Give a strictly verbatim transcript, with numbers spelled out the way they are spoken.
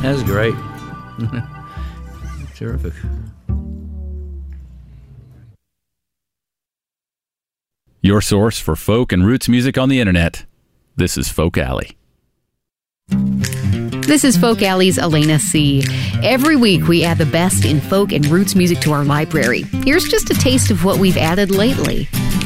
That's great. Terrific. Your source for folk and roots music on the internet. This is Folk Alley. This is Folk Alley's Elena C. Every week we add the best in folk and roots music to our library. Here's just a taste of what we've added lately.